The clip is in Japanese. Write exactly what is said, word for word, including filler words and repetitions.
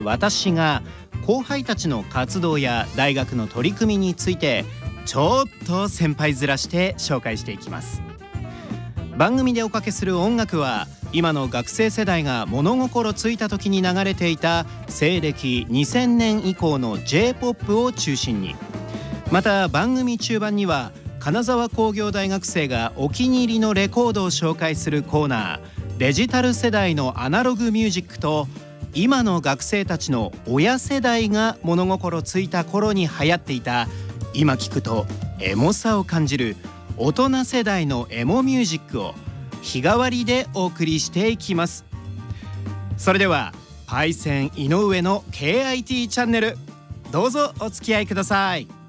私が後輩たちの活動や大学の取り組みについてちょっと先輩面して紹介していきます。番組でおかけする音楽は今の学生世代が物心ついた時に流れていた西暦にせんねん以降の ジェイポップ を中心に、また番組中盤には金沢工業大学生がお気に入りのレコードを紹介するコーナー、デジタル世代のアナログミュージックと、今の学生たちの親世代が物心ついた頃に流行っていた、今聞くとエモさを感じる大人世代のエモミュージックを日替わりでお送りしていきます。それではパイセン井上の ケーアイティー チャンネル、どうぞお付き合いください。